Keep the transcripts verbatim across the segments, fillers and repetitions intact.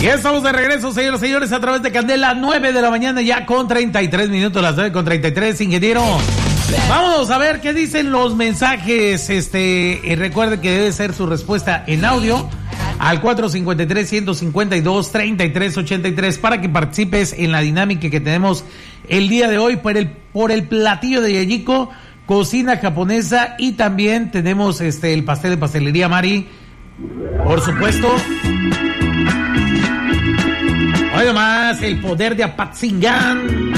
Ya estamos de regreso, señoras y señores, a través de Candela, nueve de la mañana, ya con treinta y tres minutos, las nueve con treinta y tres, ingeniero. Vamos a ver qué dicen los mensajes. Este, y recuerde que debe ser su respuesta en audio al cuatro cinco tres, uno cinco dos, tres tres ocho tres para que participes en la dinámica que tenemos el día de hoy por el, por el platillo de Yayiko, cocina japonesa, y también tenemos este el pastel de pastelería Mari, por supuesto. Hoy más el poder de Apatzingán.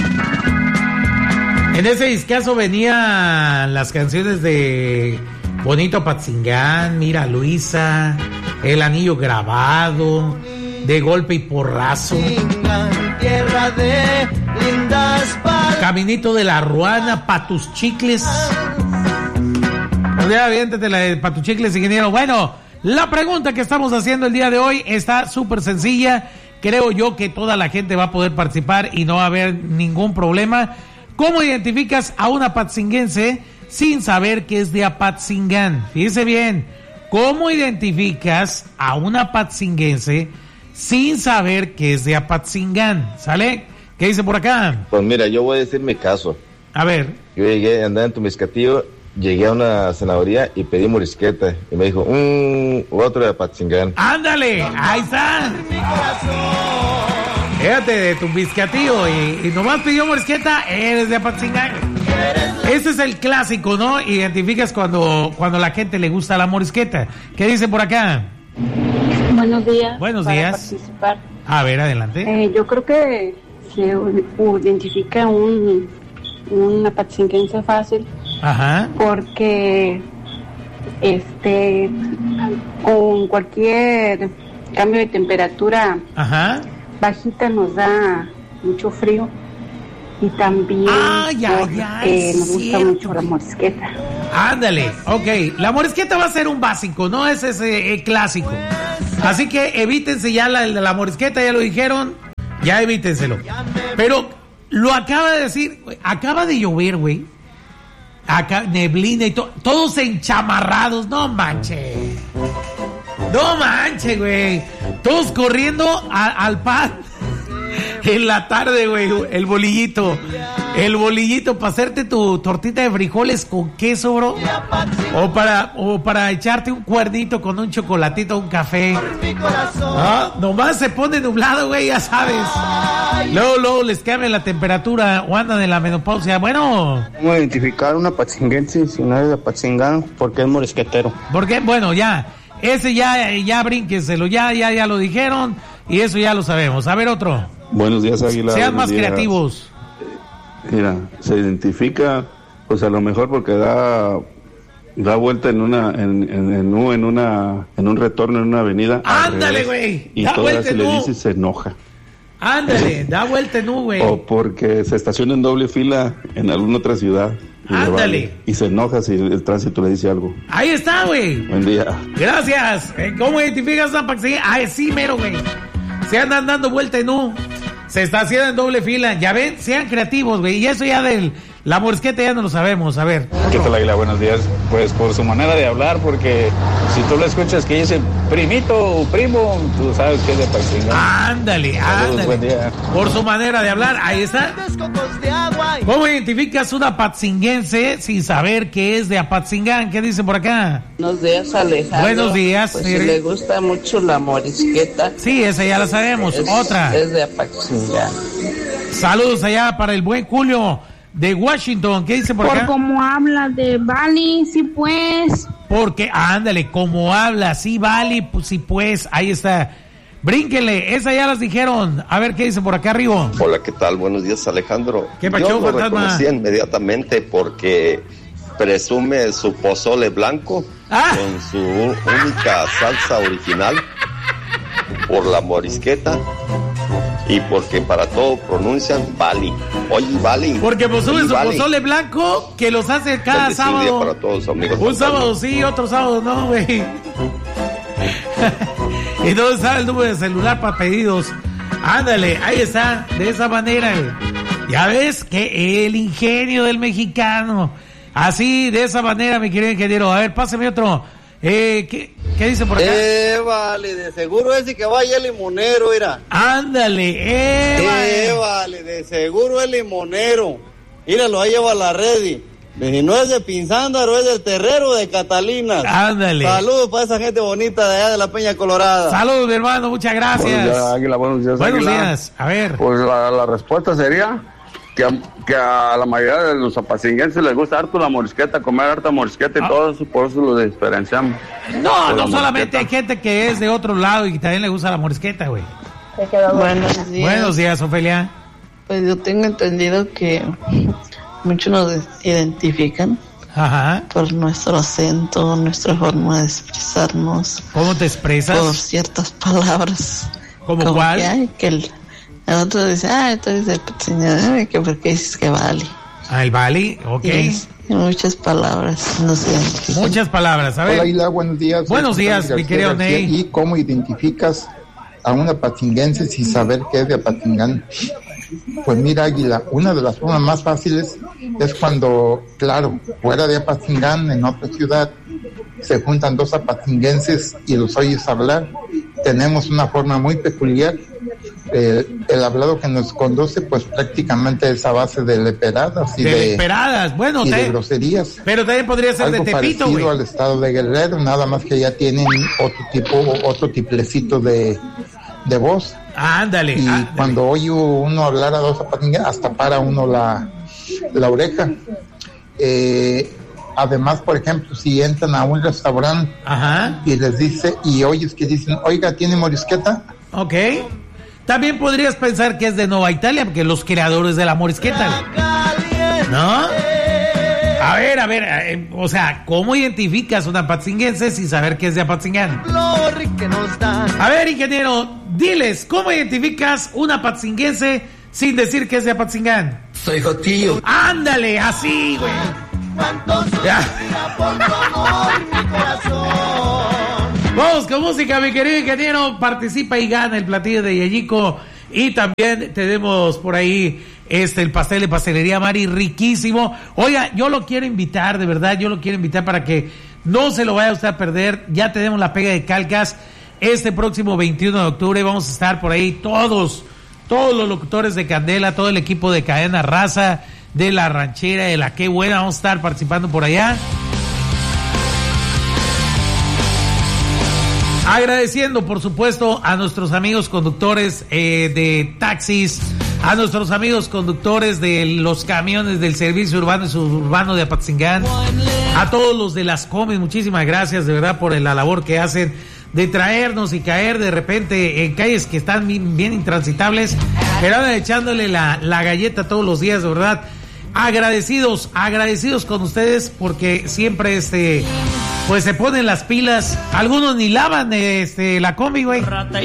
En ese discazo venían las canciones de Bonito Apatzingán, Mira Luisa, El Anillo Grabado, De Golpe y Porrazo, tierra de lindas palabras, Caminito de la Ruana, Pa' tus chicles. Pues ya, aviéntate la de Pa' tus chicles, ingeniero. Bueno, la pregunta que estamos haciendo el día de hoy está súper sencilla. Creo yo que toda la gente va a poder participar y no va a haber ningún problema. ¿Cómo identificas a un apatzinguense sin saber que es de Apatzingán? Fíjese bien, ¿cómo identificas a un apatzinguense sin saber que es de Apatzingán? ¿Sale? ¿Qué dice por acá? Pues mira, yo voy a decir mi caso. A ver. Yo llegué, andaba en Tumiscatillo, llegué a una zanahoría y pedí morisqueta. Y me dijo, mmm, otro de Apatzingán. ¡Ándale! ¡Ahí está! Fíjate, de tu biscatío y, y nomás pidió morisqueta, eres de Apatzingán. Ese es el clásico, ¿no? Identificas cuando, cuando la gente le gusta la morisqueta. ¿Qué dice por acá? Buenos días. Buenos para días. Participar. A ver, adelante. Eh, yo creo que se u- identifica un, un apatzinguense fácil. Ajá. Porque este con cualquier cambio de temperatura Ajá. bajita nos da mucho frío, y también Ay, ay, ay, nos gusta cierto. mucho la morisqueta. Ándale, ok. La morisqueta va a ser un básico, no es ese eh, clásico. Así que evítense ya la, la morisqueta, ya lo dijeron, ya evítenselo. Pero lo acaba de decir, acaba de llover, güey. Acá, neblina y todo, todos enchamarrados, no manches. No manches, güey. Todos corriendo a, al pan. En la tarde, güey, el bolillito. El bolillito para hacerte tu tortita de frijoles con queso, bro. O para, o para echarte un cuernito con un chocolatito, un café. Ah, nomás se pone nublado, güey, ya sabes. Luego, luego les cambia la temperatura o andan en la menopausia. Bueno. ¿Cómo identificar una apatzinguense si no es de Apatzingán? Porque es morisquetero. Porque, bueno, ya. Ese ya, ya brínquenselo, ya, ya, ya lo dijeron. Y eso ya lo sabemos. A ver, otro. Buenos días, Águila. Sean Buenos más días. creativos. Mira, se identifica, pues a lo mejor porque da da vuelta en una en, en, en, un, en una en un retorno en una avenida. Ándale, güey. Y Da todavía vuelta se en le U. dice se enoja. Ándale, da vuelta en U, güey. O porque se estaciona en doble fila en alguna otra ciudad. Y le Ándale. vale, y se enoja si el, el tránsito le dice algo. Ahí está, güey. Buen día. Gracias. Eh, ¿Cómo identificas a Paxi? Ah, sí, mero, güey. Se andan dando vuelta en U. Se estaciona en doble fila. Ya ven, sean creativos, güey. Y eso ya del la morisqueta ya no lo sabemos. A ver. ¿Qué tal, Águila? Buenos días. Pues por su manera de hablar, porque si tú lo escuchas que dice primito o primo, tú sabes que es de Apatzingán. Ándale, Saludos, buen ándale. día. Por su manera de hablar, ahí está. ¿Cómo identificas un apatzinguense sin saber que es de Apatzingán? ¿Qué dice por acá? Buenos días, Alejandro. Buenos días, Pues mire. si le gusta mucho la morisqueta. Sí, esa ya la sabemos. Es, Otra. Es de Apatzingán. Saludos allá para el buen Julio de Washington. ¿Qué dice por Por acá? como habla de Bali, sí pues. Porque, ándale, como habla, sí vale, pues sí pues, ahí está. Brínquele, esa ya las dijeron. A ver qué dice por acá arriba. Hola, ¿qué tal? Buenos días, Alejandro. ¿Qué pacho, Yo lo fantasma? reconocí inmediatamente porque presume su pozole blanco Ah. con su única salsa original por la morisqueta y porque para todo pronuncian Bali. Oye, Bali. Porque pues sube Oye, su Bali. pozole blanco que los hace cada Bendecido día sábado. para todos, amigos. Un sábado sí, otro sábado no, güey. ¿Y dónde está el número de celular para pedidos? Ándale, ahí está, de esa manera, güey. Ya ves que el ingenio del mexicano. Así, de esa manera, mi querido ingeniero. A ver, pásame otro. Eh, ¿qué? ¿Qué dice por acá? Eh, vale, de seguro ese que vaya el limonero, mira. Ándale, eh, Eh, vale, de seguro el limonero. Mira, lo lleva a la red. Si no es de Pinzándaro, es del Terrero de Catalinas. Ándale. Saludos para esa gente bonita de allá de la Peña Colorada. Saludos, mi hermano, muchas gracias. Buenos días, Águila, buenos días, Buenos Águila. días, a ver. Pues la, la respuesta sería que a, que a la mayoría de los apacinguenses les gusta harto la morisqueta, comer harta morisqueta y Ah. todo eso, por eso lo diferenciamos. No, Por no la solamente morisqueta. hay gente que es de otro lado y que también le gusta la morisqueta, güey. Buenos días. Buenos días, Ofelia. Pues yo tengo entendido que muchos nos identifican Ajá. por nuestro acento, nuestra forma de expresarnos, ¿Cómo te expresas? por ciertas palabras. ¿Cómo Como cuál? que, ay, que el, el otro dice, ah, tú eres de Patrocinador, ay, que por qué dices que vale. Ah, el Bali, ok. Y es- y muchas palabras, no sé. Muchas palabras, a ver. Hola, Aguila, buenos días. Buenos Soy días, José mi García querido García. Ney. ¿Y cómo identificas a una apatinguense sin saber qué es de Apatingán? Pues mira, Águila, una de las formas más fáciles es cuando, claro, fuera de Apatingán, en otra ciudad, se juntan dos apatinguenses y los oyes hablar. Tenemos una forma muy peculiar. Eh, el hablado que nos conduce, pues prácticamente es a base de leperadas y De de, esperadas, bueno, y de te- groserías. pero también podría ser de Algo Tepito, parecido güey. al estado de Guerrero, nada más que ya tienen otro tipo, otro tiplecito de, de voz. Ándale. Y ándale. cuando oye uno hablar a dos apatinguenses, hasta para uno la, la oreja. Eh, además, por ejemplo, si entran a un restaurante Ajá. y les dice, y oyes que dicen, oiga, ¿tiene morisqueta? Ok. También podrías pensar que es de Nueva Italia, porque los creadores de la morisqueta, güey. ¿no? A ver, a ver, eh, o sea, ¿cómo identificas una apatzinguense sin saber que es de Apatzingán? A ver, ingeniero, diles, ¿cómo identificas una apatzinguense sin decir que es de Apatzingán? Soy Jotillo. Ándale, así, güey. Ya. Vamos con música, mi querido ingeniero. Participa y gana el platillo de Yayico. Y también tenemos por ahí este el pastel de Pastelería Mari, riquísimo. Oiga, yo lo quiero invitar, de verdad, yo lo quiero invitar para que no se lo vaya usted a perder. Ya tenemos la pega de Calcas. Este próximo veintiuno de octubre vamos a estar por ahí todos, todos los locutores de Candela, todo el equipo de Cadena Raza, de La Ranchera, de La Qué Buena, vamos a estar participando por allá. Agradeciendo, por supuesto, a nuestros amigos conductores eh, de taxis, a nuestros amigos conductores de los camiones del servicio urbano y suburbano de Apatzingán, a todos los de las comis, muchísimas gracias de verdad por la labor que hacen de traernos y caer de repente en calles que están bien, bien intransitables, pero andan echándole la, la galleta todos los días, de verdad. Agradecidos, agradecidos con ustedes porque siempre este pues se ponen las pilas. Algunos ni lavan este la combi, güey.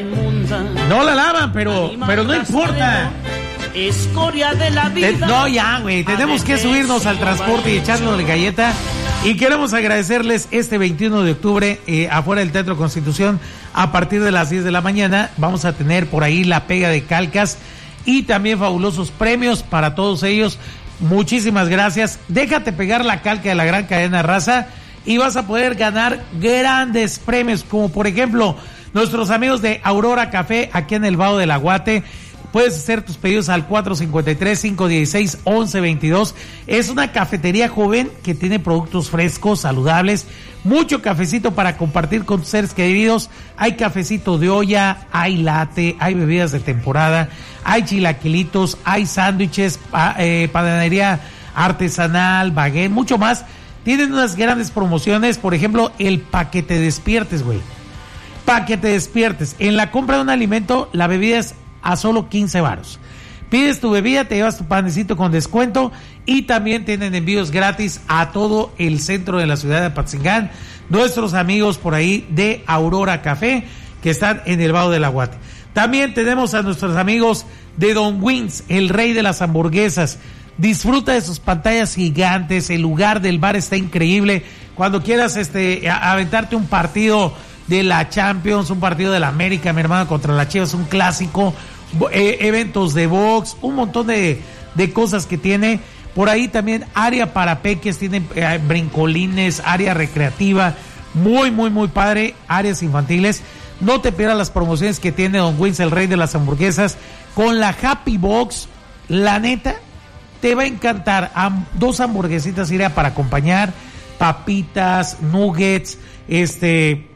No la lavan, pero pero no importa. Escoria de la vida. Te- no, ya, güey, tenemos que subirnos al transporte y echarnos de galleta. Y queremos agradecerles este veintiuno de octubre eh, afuera del Teatro Constitución a partir de las diez de la mañana. Vamos a tener por ahí la pega de Calcas y también fabulosos premios para todos ellos. Muchísimas gracias. Déjate pegar la calca de la Gran Cadena Raza y vas a poder ganar grandes premios, como por ejemplo nuestros amigos de Aurora Café aquí en el Valle del Aguate. Puedes hacer tus pedidos al cuatro cinco tres, cinco uno seis, once veintidós. Es una cafetería joven que tiene productos frescos, saludables, mucho cafecito para compartir con tus seres queridos. Hay cafecito de olla, hay latte, hay bebidas de temporada, hay chilaquilitos, hay sándwiches, pa- eh, panadería artesanal, baguette, mucho más. Tienen unas grandes promociones, por ejemplo, el pa' que te despiertes, güey. Pa' que te despiertes. En la compra de un alimento, la bebida es a solo quince varos. Pides tu bebida, te llevas tu panecito con descuento y también tienen envíos gratis a todo el centro de la ciudad de Apatzingán. Nuestros amigos por ahí de Aurora Café que están en el Valle del Aguate. También tenemos a nuestros amigos de Don Wings, el rey de las hamburguesas. Disfruta de sus pantallas gigantes, el lugar del bar está increíble. Cuando quieras este a- aventarte un partido de la Champions, un partido de la América, mi hermano, contra la Chivas, un clásico, bo- eh, eventos de box, un montón de, de cosas que tiene. Por ahí también área para peques, tienen eh, brincolines, área recreativa, muy, muy, muy padre, áreas infantiles. No te pierdas las promociones que tiene Don Wings, el rey de las hamburguesas, con la Happy Box. La neta, te va a encantar. Am- dos hamburguesitas irá para acompañar, papitas, nuggets, este,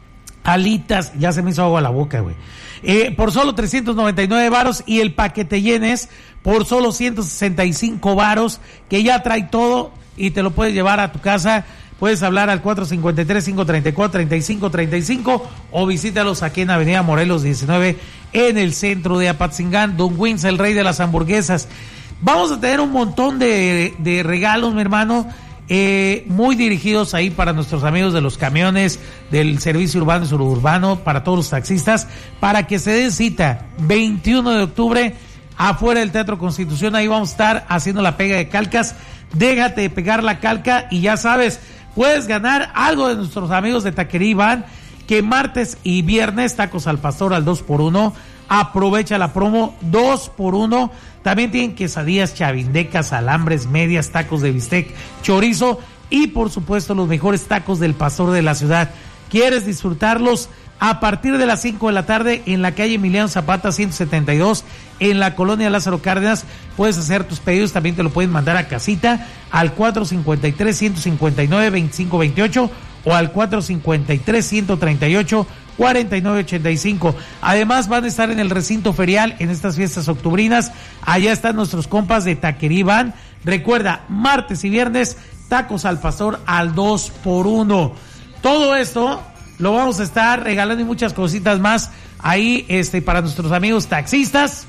alitas. Ya se me hizo agua a la boca, güey. Eh, por solo trescientos noventa y nueve varos, y el paquete llenes por solo ciento sesenta y cinco varos, que ya trae todo y te lo puedes llevar a tu casa. Puedes hablar al cuatro cinco tres, cinco tres cuatro, tres cinco tres cinco o visítalos aquí en Avenida Morelos diecinueve en el centro de Apatzingán. Don Wings, el rey de las hamburguesas. Vamos a tener un montón de, de regalos, mi hermano, eh, muy dirigidos ahí para nuestros amigos de los camiones, del servicio urbano y suburbano, para todos los taxistas, para que se den cita veintiuno de octubre afuera del Teatro Constitución. Ahí vamos a estar haciendo la pega de calcas. Déjate de pegar la calca y ya sabes, puedes ganar algo de nuestros amigos de Taquería Iván, que martes y viernes tacos al pastor al dos por uno. Aprovecha la promo dos por uno. También tienen quesadillas, chavindecas, alambres, medias, tacos de bistec, chorizo y por supuesto los mejores tacos del pastor de la ciudad. ¿Quieres disfrutarlos? A partir de las cinco de la tarde en la calle Emiliano Zapata ciento setenta y dos, en la colonia Lázaro Cárdenas. Puedes hacer tus pedidos, también te lo pueden mandar a casita al cuatro cinco tres, uno cinco nueve, dos cinco dos ocho o al cuatro cinco tres, uno tres ocho, cuatro nueve ocho cinco. Además van a estar en el recinto ferial en estas fiestas octubrinas. Allá están nuestros compas de Taquería Iván. Recuerda, martes y viernes, tacos al pastor al dos por uno. Todo esto lo vamos a estar regalando y muchas cositas más ahí, este, para nuestros amigos taxistas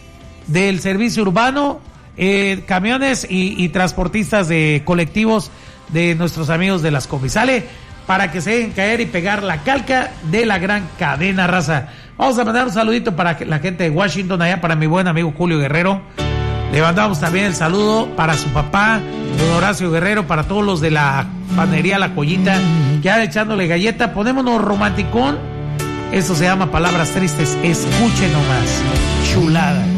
del servicio urbano, eh, camiones y, y transportistas de colectivos de nuestros amigos de las Comisale, para que se dejen caer y pegar la calca de la gran cadena, raza. Vamos a mandar un saludito para la gente de Washington, allá para mi buen amigo Julio Guerrero. Le mandamos también el saludo para su papá, don Horacio Guerrero, para todos los de la panería La Collita, que han echándole galleta. Ponémonos romanticón. Esto se llama Palabras Tristes. Escuchen nomás. Chulada.